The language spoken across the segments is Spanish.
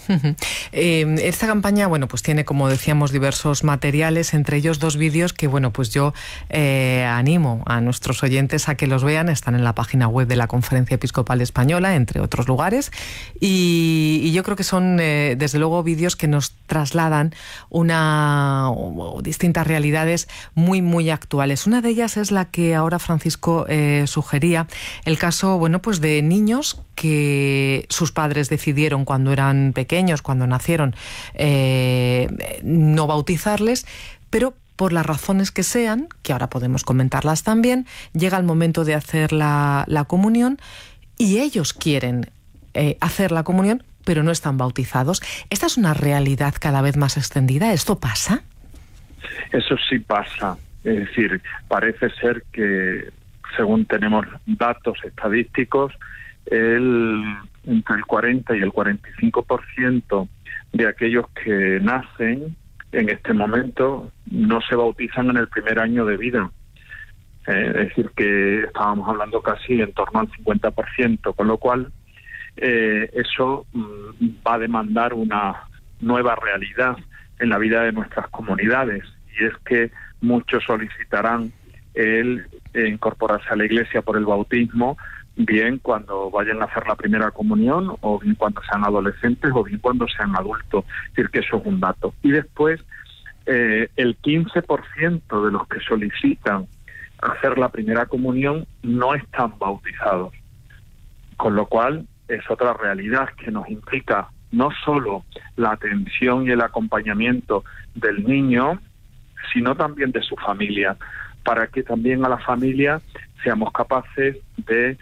Esta campaña, bueno, pues tiene, como decíamos, diversos materiales, entre ellos 2 vídeos que, bueno, pues yo animo a nuestros oyentes a que los vean. Están en la página web de la Conferencia Episcopal Española, entre otros lugares, y yo creo que son, desde luego, vídeos que nos trasladan distintas realidades muy, muy actuales. Una de ellas es la que ahora Francisco sugería, el caso, bueno, pues de niños que sus padres decidieron cuando eran pequeños, cuando nacieron, no bautizarles, pero por las razones que sean, que ahora podemos comentarlas también, llega el momento de hacer la comunión y ellos quieren hacer la comunión, pero no están bautizados. ¿Esta es una realidad cada vez más extendida? ¿Esto pasa? Eso sí pasa. Es decir, parece ser que, según tenemos datos estadísticos, entre el 40 y el 45% de aquellos que nacen en este momento no se bautizan en el primer año de vida. Es decir, que estábamos hablando casi en torno al 50%, con lo cual eso va a demandar una nueva realidad en la vida de nuestras comunidades, y es que muchos solicitarán el incorporarse a la Iglesia por el bautismo, bien cuando vayan a hacer la primera comunión, o bien cuando sean adolescentes, o bien cuando sean adultos. Es decir, que eso es un dato. Y después, el 15% de los que solicitan hacer la primera comunión no están bautizados. Con lo cual, es otra realidad que nos implica no solo la atención y el acompañamiento del niño, sino también de su familia, para que también a la familia seamos capaces de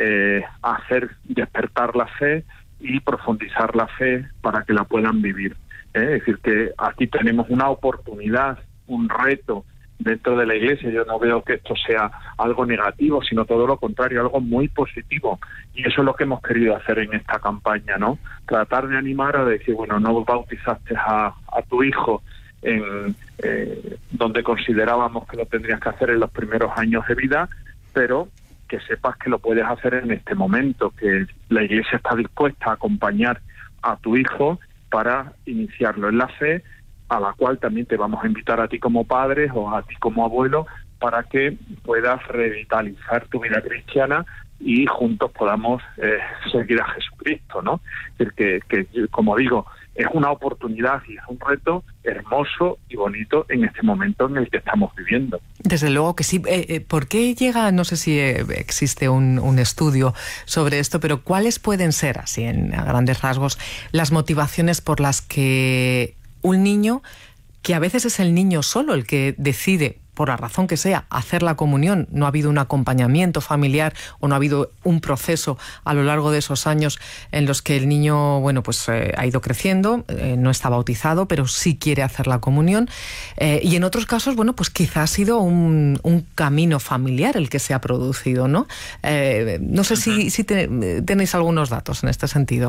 hacer despertar la fe y profundizar la fe para que la puedan vivir. Es decir, que aquí tenemos una oportunidad, un reto dentro de la Iglesia. Yo no veo que esto sea algo negativo, sino todo lo contrario, algo muy positivo. Y eso es lo que hemos querido hacer en esta campaña, ¿no? Tratar de animar a decir, bueno, no bautizaste a tu hijo en donde considerábamos que lo tendrías que hacer en los primeros años de vida, pero que sepas que lo puedes hacer en este momento, que la Iglesia está dispuesta a acompañar a tu hijo para iniciarlo en la fe, a la cual también te vamos a invitar a ti como padre o a ti como abuelo, para que puedas revitalizar tu vida cristiana y juntos podamos seguir a Jesucristo, ¿no? Es decir, que como digo, es una oportunidad y es un reto hermoso y bonito en este momento en el que estamos viviendo. Desde luego que sí. ¿Por qué llega, no sé si existe un estudio sobre esto, pero cuáles pueden ser, así a grandes rasgos, las motivaciones por las que un niño, que a veces es el niño solo el que decide, por la razón que sea, hacer la comunión, no ha habido un acompañamiento familiar o no ha habido un proceso a lo largo de esos años en los que el niño, bueno, pues ha ido creciendo, no está bautizado, pero sí quiere hacer la comunión, y en otros casos, bueno, pues quizás ha sido un camino familiar el que se ha producido, ¿no? No sé si tenéis algunos datos en este sentido.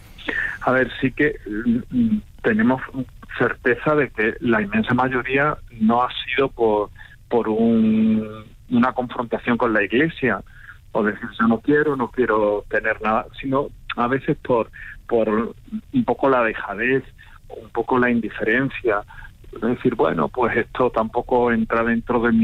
A ver, sí que tenemos certeza de que la inmensa mayoría no ha sido por una confrontación con la Iglesia, o decir, yo no quiero tener nada, sino a veces por un poco la dejadez, un poco la indiferencia, es decir, bueno, pues esto tampoco entra dentro de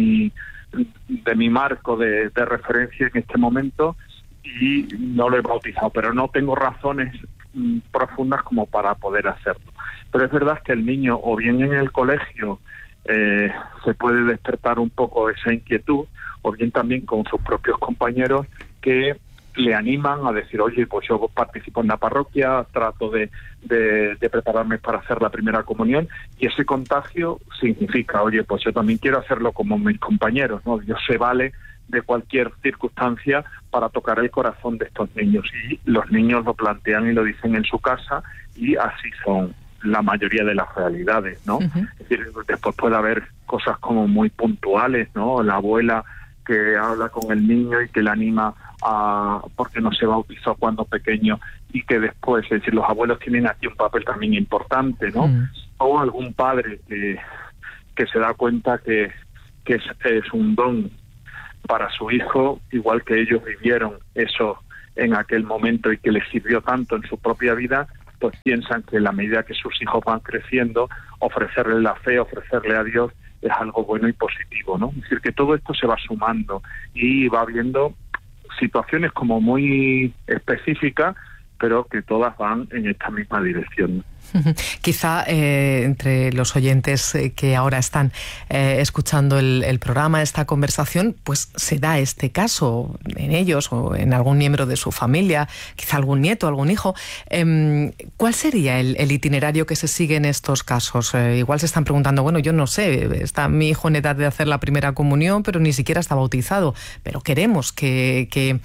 mi marco de referencia en este momento y no lo he bautizado, pero no tengo razones profundas como para poder hacerlo. Pero es verdad que el niño, o bien en el colegio se puede despertar un poco esa inquietud, o bien también con sus propios compañeros que le animan a decir, oye, pues yo participo en la parroquia, trato de prepararme para hacer la primera comunión, y ese contagio significa, oye, pues yo también quiero hacerlo como mis compañeros, ¿no? Dios se vale de cualquier circunstancia para tocar el corazón de estos niños, y los niños lo plantean y lo dicen en su casa, y así son la mayoría de las realidades, ¿no? Uh-huh. Es decir, después puede haber cosas como muy puntuales, ¿no? La abuela que habla con el niño y que le anima porque no se bautizó cuando pequeño, y que después, es decir, los abuelos tienen aquí un papel también importante, ¿no? Uh-huh. O algún padre que se da cuenta que es un don para su hijo, igual que ellos vivieron eso en aquel momento y que les sirvió tanto en su propia vida, pues piensan que en la medida que sus hijos van creciendo, ofrecerle la fe, ofrecerle a Dios, es algo bueno y positivo, ¿no? Es decir, que todo esto se va sumando y va viendo situaciones como muy específicas, pero que todas van en esta misma dirección. Quizá entre los oyentes que ahora están escuchando el programa, esta conversación, pues se da este caso en ellos o en algún miembro de su familia, quizá algún nieto, algún hijo. ¿Cuál sería el itinerario que se sigue en estos casos? Igual se están preguntando, bueno, yo no sé, está mi hijo en edad de hacer la primera comunión, pero ni siquiera está bautizado, pero queremos que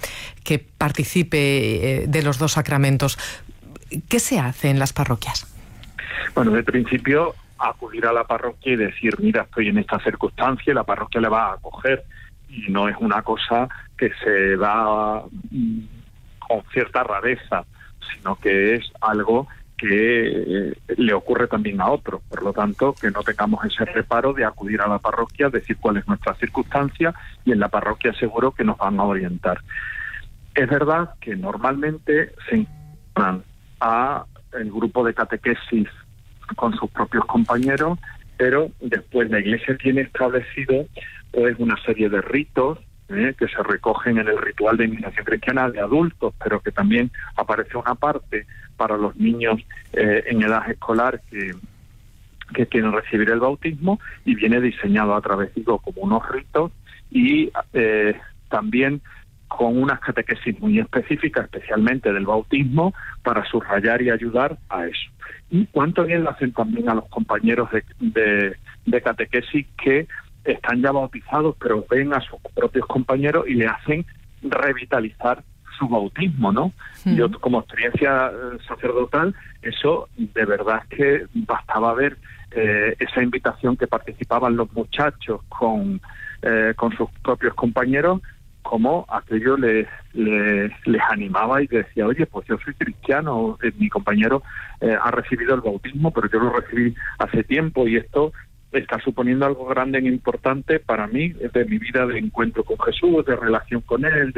participe de los dos sacramentos. ¿Qué se hace en las parroquias? Bueno, de principio, acudir a la parroquia y decir, mira, estoy en esta circunstancia, y la parroquia le va a acoger. Y no es una cosa que se da con cierta rareza, sino que es algo que le ocurre también a otros. Por lo tanto, que no tengamos ese reparo de acudir a la parroquia, decir cuál es nuestra circunstancia, y en la parroquia seguro que nos van a orientar. Es verdad que normalmente se incorporan a el grupo de catequesis con sus propios compañeros, pero después la Iglesia tiene establecido pues una serie de ritos que se recogen en el ritual de iniciación cristiana de adultos, pero que también aparece una parte para los niños en edad escolar que quieren recibir el bautismo, y viene diseñado a través, digo, como unos ritos y también con unas catequesis muy específicas, especialmente del bautismo, para subrayar y ayudar a eso. Y cuánto bien lo hacen también a los compañeros de catequesis que están ya bautizados, pero ven a sus propios compañeros y le hacen revitalizar su bautismo, ¿no? Sí. Yo, como experiencia sacerdotal, eso de verdad es que bastaba ver esa invitación que participaban los muchachos con sus propios compañeros, como aquello les animaba y decía, oye, pues yo soy cristiano, mi compañero ha recibido el bautismo, pero yo lo recibí hace tiempo, y esto está suponiendo algo grande e importante para mí, de mi vida de encuentro con Jesús, de relación con Él,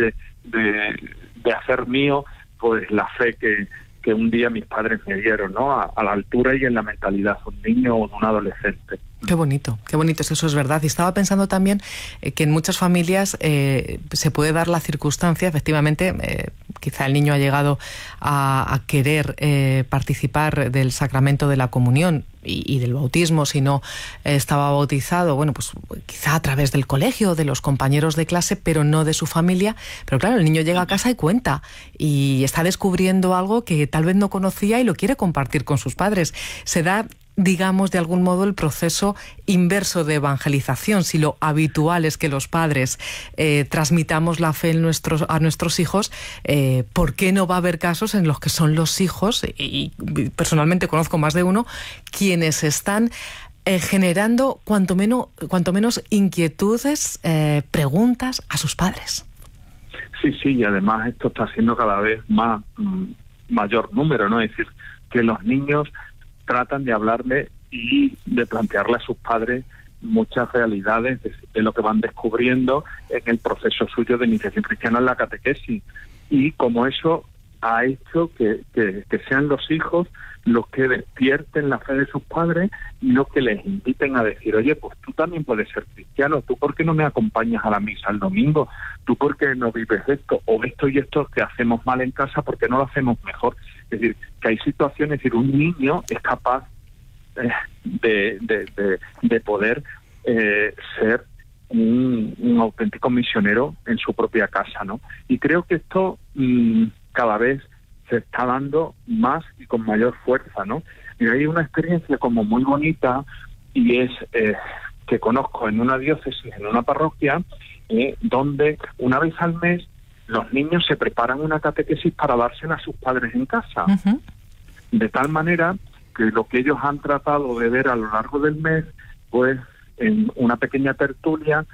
de hacer mío pues la fe que un día mis padres me dieron, ¿no? A la altura y en la mentalidad de un niño o de un adolescente. Qué bonito, eso es verdad. Y estaba pensando también que en muchas familias se puede dar la circunstancia, efectivamente, quizá el niño ha llegado a querer participar del sacramento de la comunión y del bautismo, si no estaba bautizado, bueno, pues quizá a través del colegio, de los compañeros de clase, pero no de su familia. Pero claro, el niño llega a casa y cuenta, y está descubriendo algo que tal vez no conocía y lo quiere compartir con sus padres. Se da, digamos, de algún modo el proceso inverso de evangelización. Si lo habitual es que los padres transmitamos la fe a nuestros hijos, ¿por qué no va a haber casos en los que son los hijos, y personalmente conozco más de uno, quienes están generando cuanto menos inquietudes, preguntas a sus padres? Sí, y además esto está siendo cada vez mayor número, ¿no? Es decir, que los niños tratan de hablarle y de plantearle a sus padres muchas realidades de lo que van descubriendo en el proceso suyo de iniciación cristiana en la catequesis, y como eso ha hecho que sean los hijos los que despierten la fe de sus padres y los que les inviten a decir, oye, pues tú también puedes ser cristiano, tú por qué no me acompañas a la misa el domingo, tú por qué no vives esto, o esto y esto que hacemos mal en casa, ¿por qué no lo hacemos mejor? Es decir, que hay situaciones, es decir, un niño es capaz de poder ser un auténtico misionero en su propia casa, ¿no? Y creo que esto cada vez se está dando más y con mayor fuerza, ¿no? Y hay una experiencia como muy bonita, y es que conozco en una diócesis, en una parroquia, donde una vez al mes los niños se preparan una catequesis para dársela a sus padres en casa. Uh-huh. De tal manera que lo que ellos han tratado de ver a lo largo del mes, pues en una pequeña tertulia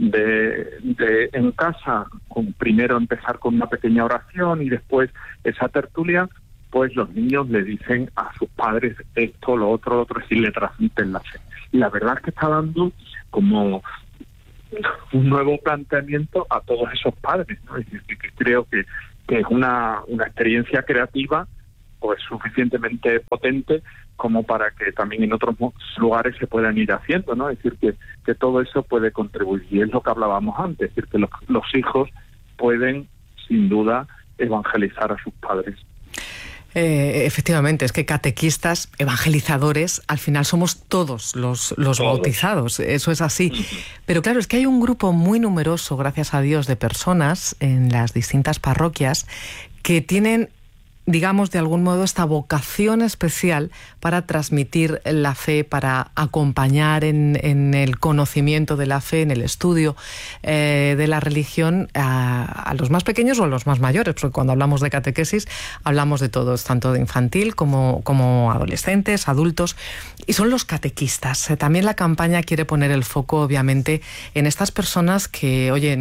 en casa, primero empezar con una pequeña oración y después esa tertulia, pues los niños le dicen a sus padres esto, lo otro, y le transmiten la fe. Y la verdad es que está dando como un nuevo planteamiento a todos esos padres, ¿no? Es decir, que creo que es una experiencia creativa pues suficientemente potente como para que también en otros lugares se puedan ir haciendo, ¿no? Es decir, que todo eso puede contribuir. Y es lo que hablábamos antes, es decir, que los hijos pueden, sin duda, evangelizar a sus padres. Efectivamente, es que catequistas, evangelizadores, al final somos todos los bautizados, eso es así. Pero claro, es que hay un grupo muy numeroso, gracias a Dios, de personas en las distintas parroquias que tienen, digamos, de algún modo esta vocación especial para transmitir la fe, para acompañar en el conocimiento de la fe, en el estudio de la religión a los más pequeños o a los más mayores, porque cuando hablamos de catequesis hablamos de todos, tanto de infantil como adolescentes, adultos, y son los catequistas. También la campaña quiere poner el foco, obviamente, en estas personas que, oye,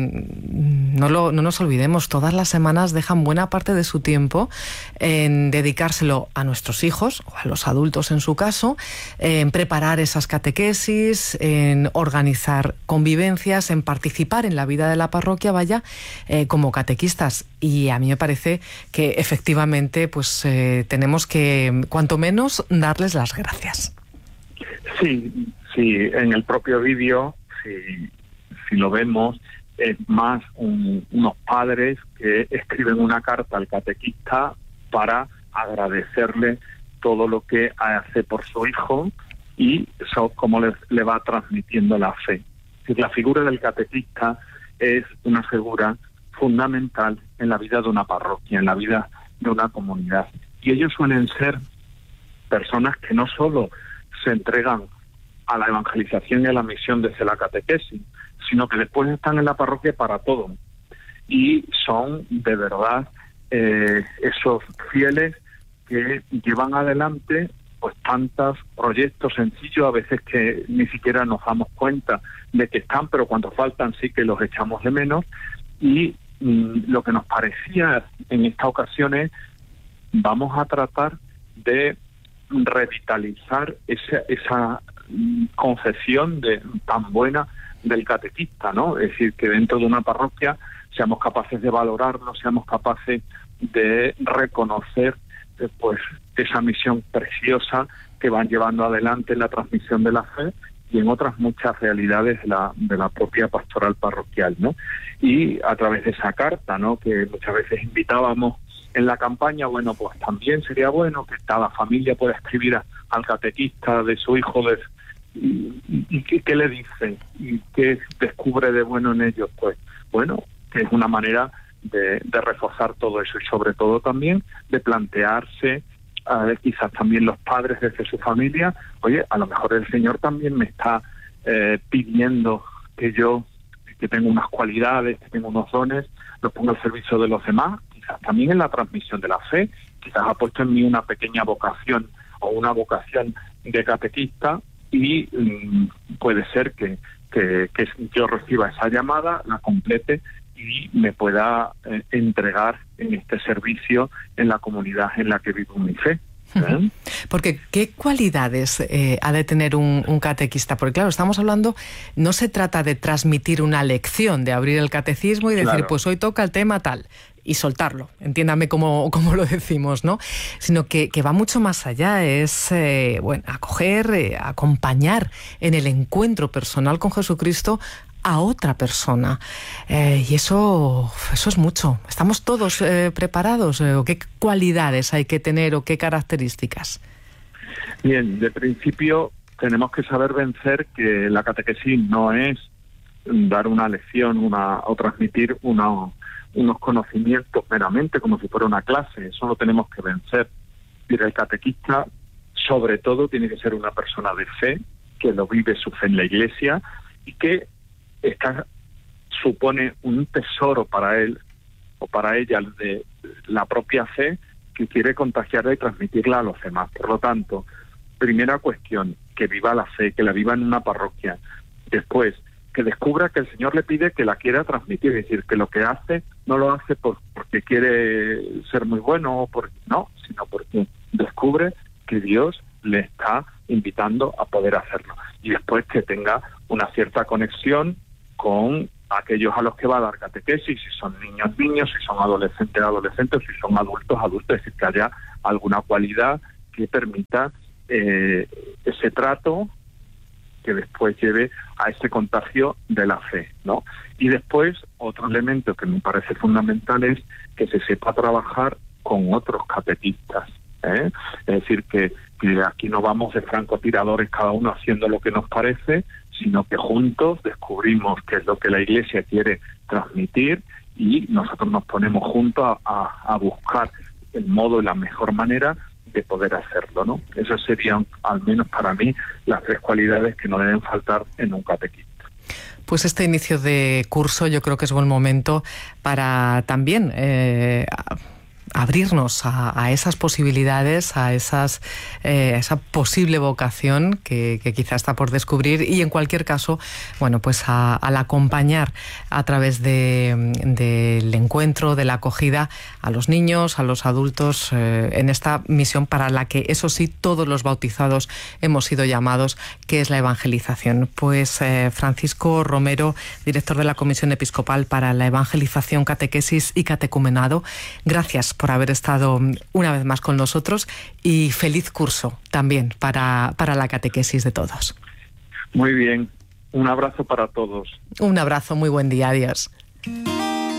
no nos olvidemos, todas las semanas dejan buena parte de su tiempo en dedicárselo a nuestros hijos, o a los adultos en su caso, en preparar esas catequesis, en organizar convivencias, en participar en la vida de la parroquia, como catequistas. Y a mí me parece que efectivamente pues tenemos que, cuanto menos, darles las gracias. Sí, en el propio vídeo, si lo vemos, es más unos padres que escriben una carta al catequista para agradecerle todo lo que hace por su hijo y cómo le va transmitiendo la fe. Es decir, la figura del catequista es una figura fundamental en la vida de una parroquia, en la vida de una comunidad. Y ellos suelen ser personas que no solo se entregan a la evangelización y a la misión desde la catequesis, sino que después están en la parroquia para todo. Y son, de verdad, esos fieles que llevan adelante pues tantos proyectos sencillos, a veces que ni siquiera nos damos cuenta de que están, pero cuando faltan sí que los echamos de menos. Y lo que nos parecía en esta ocasión es, vamos a tratar de revitalizar esa concepción tan buena del catequista, ¿no? Es decir, que dentro de una parroquia seamos capaces de valorarlo, seamos capaces de reconocer pues esa misión preciosa que van llevando adelante en la transmisión de la fe y en otras muchas realidades de la propia pastoral parroquial, ¿no? Y a través de esa carta, ¿no?, que muchas veces invitábamos en la campaña, bueno, pues también sería bueno que cada familia pueda escribir al catequista de su hijo y qué le dice y qué descubre de bueno en ellos. Pues bueno, que es una manera de reforzar todo eso y sobre todo también de plantearse quizás también los padres desde su familia, oye, a lo mejor el Señor también me está pidiendo que yo, que tengo unas cualidades, que tengo unos dones, los ponga al servicio de los demás, quizás también en la transmisión de la fe, quizás ha puesto en mí una pequeña vocación o una vocación de catequista y puede ser que yo reciba esa llamada, la complete y me pueda entregar en este servicio en la comunidad en la que vivo mi fe. Porque ¿qué cualidades ha de tener un catequista? Porque claro, estamos hablando, no se trata de transmitir una lección, de abrir el catecismo y decir, claro, pues hoy toca el tema tal, y soltarlo, entiéndame cómo lo decimos, ¿no? Sino que va mucho más allá, es acoger, acompañar en el encuentro personal con Jesucristo a otra persona. Y eso es mucho. ¿Estamos todos preparados? ¿O qué cualidades hay que tener o qué características? Bien, de principio tenemos que saber vencer que la catequesis no es dar una lección o transmitir unos conocimientos meramente como si fuera una clase. Eso lo tenemos que vencer. Y el catequista, sobre todo, tiene que ser una persona de fe, que lo vive su fe en la Iglesia y que supone un tesoro para él o para ella de la propia fe que quiere contagiarla y transmitirla a los demás. Por lo tanto, primera cuestión, que viva la fe, que la viva en una parroquia. Después, que descubra que el Señor le pide que la quiera transmitir, es decir, que lo que hace no lo hace porque quiere ser muy bueno, sino porque descubre que Dios le está invitando a poder hacerlo. Y después que tenga una cierta conexión con aquellos a los que va a dar catequesis, si son niños, si son adolescentes, si son adultos, es decir, que haya alguna cualidad que permita ese trato que después lleve a ese contagio de la fe, ¿no? Y después, otro elemento que me parece fundamental es que se sepa trabajar con otros catequistas, ¿eh? Es decir, que aquí no vamos de francotiradores cada uno haciendo lo que nos parece, sino que juntos descubrimos qué es lo que la Iglesia quiere transmitir y nosotros nos ponemos juntos a buscar el modo y la mejor manera de poder hacerlo, ¿no? Esas serían, al menos para mí, las 3 cualidades que no deben faltar en un catequista. Pues este inicio de curso yo creo que es buen momento para también abrirnos a esas posibilidades, a esa posible vocación que quizá está por descubrir, y en cualquier caso, bueno, pues al acompañar a través del encuentro, de la acogida a los niños, a los adultos, en esta misión para la que, eso sí, todos los bautizados hemos sido llamados, que es la evangelización. Pues Francisco Romero, director de la Comisión Episcopal para la Evangelización, Catequesis y Catecumenado, gracias por haber estado una vez más con nosotros y feliz curso también para la catequesis de todos. Muy bien, un abrazo para todos. Un abrazo, muy buen día, adiós.